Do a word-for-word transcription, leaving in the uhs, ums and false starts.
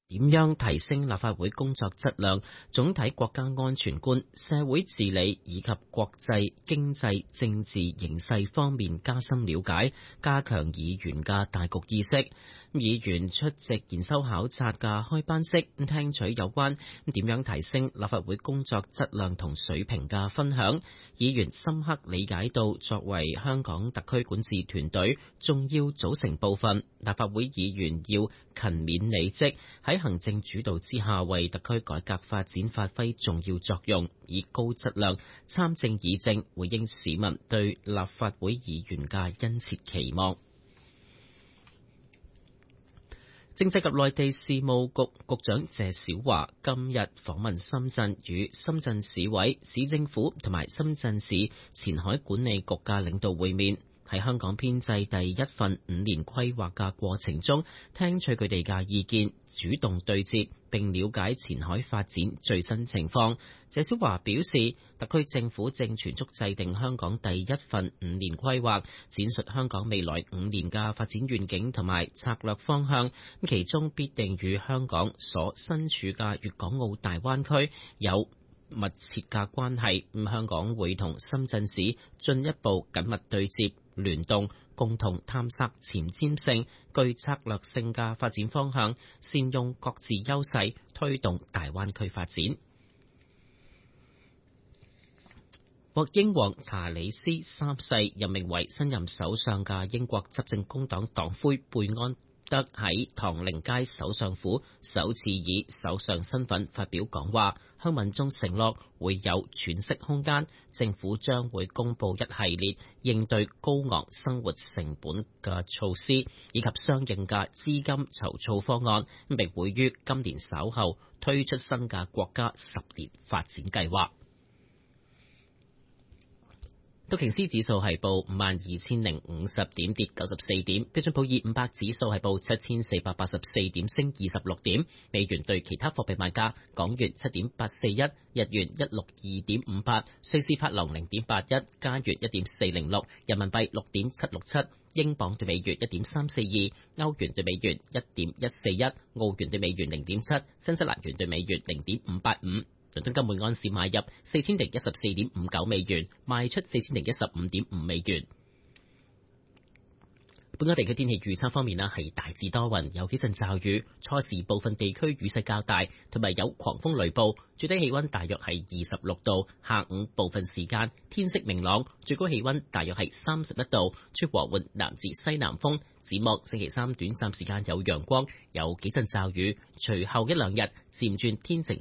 點樣提升立法會工作質量、總體國家安全觀、社會治理以及國際經濟政治形勢方面加深了解，加強議員嘅大局意識。議員出席研修考察嘅開班式，聽取有關點樣提升立法會工作質量同水平嘅分享。議員深刻理解到，作為香港特區管治團隊重要組成部分，立法會議員要勤勉履職，喺行政主導之下為特區改革發展發揮重要作用，以高質量參政議政，回應市民對立法會議員嘅殷切期望。政制及內地事務局局長謝小華今日訪問深圳，與深圳市委、市政府同埋深圳市前海管理局嘅領導會面。喺香港編製第一份五年規劃嘅過程中，聽取佢哋嘅意見，主動對接並了解前海發展最新情況。謝小華表示，特區政府正全速制定香港第一份五年規劃，展述香港未來五年嘅發展願景同埋策略方向，其中必定與香港所身處嘅粵港澳大灣區有密切嘅關係。香港會同深圳市進一步緊密對接聯動，共同探索前瞻性、具策略性嘅發展方向，善用各自優勢，推動大灣區發展。獲英皇查理斯三世任命為新任首相嘅英國執政工黨黨魁貝安德喺唐寧街首相府首次以首相身份發表講話，向民眾承諾會有喘息空間，政府將會公布一系列應對高昂生活成本嘅措施，以及相應嘅資金籌措方案，並會於今年稍後推出新嘅國家十年發展計劃。道瓊斯指數係報五萬二千零五十點，跌九十四點。標準普爾五百指數係報七千四百八十四點，升二十六點。美元對其他貨幣賣價：港元七點八四一，日元一六二點五八，瑞士法郎零點八一，加元一點四零六，人民幣六點七六七，英鎊對美元一點三四二，歐元對美元一點一四一，澳元對美元零點七，新西蘭元對美元零點五八五。倫敦金每安士買入四千零一十四點五九美元，賣出四千零一十五點五美元。本港地區天氣預測方面啦，係大致多雲，有幾陣驟雨，初時部分地區雨勢較大，同埋有狂風雷暴。最低氣溫大約係二十六度，下午部分時間天色明朗，最高氣溫大約係三十一度，吹和緩南至西南風。展望星期三短暫時間有陽光，有幾陣驟雨，隨後一兩日漸轉天晴。